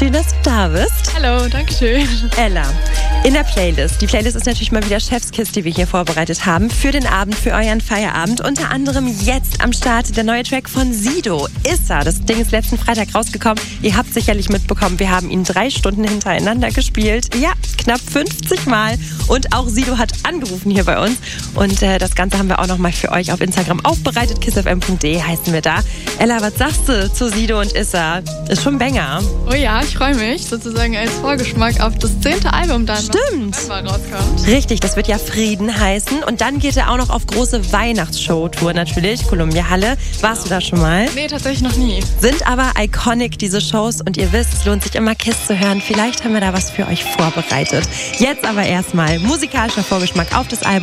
Schön, dass du da bist. Hallo, danke schön. Ella, in der Playlist. Die Playlist ist natürlich mal wieder Chefskiss, die wir hier vorbereitet haben für den Abend, für euren Feierabend. Unter anderem jetzt am Start der neue Track von Sido, Issa. Das Ding ist letzten Freitag rausgekommen. Ihr habt sicherlich mitbekommen, wir haben ihn 3 Stunden hintereinander gespielt. Ja, knapp 50 Mal. Und auch Sido hat angerufen hier bei uns. Und das Ganze haben wir auch nochmal für euch auf Instagram aufbereitet. kissfm.de heißen wir da. Ella, was sagst du zu Sido und Issa? Ist schon Banger. Oh ja, ich freue mich sozusagen als Vorgeschmack auf das 10. Album dann. Stimmt. Was rauskommt. Richtig, das wird ja Frieden heißen. Und dann geht er auch noch auf große Weihnachtsshow-Tour natürlich. Columbia Halle. Warst du da schon mal? Nee, tatsächlich noch nie. Sind aber iconic, diese Shows. Und ihr wisst, es lohnt sich immer Kiss zu hören. Vielleicht haben wir da was für euch vorbereitet. Jetzt aber erstmal musikalischer Vorgeschmack auf das Album.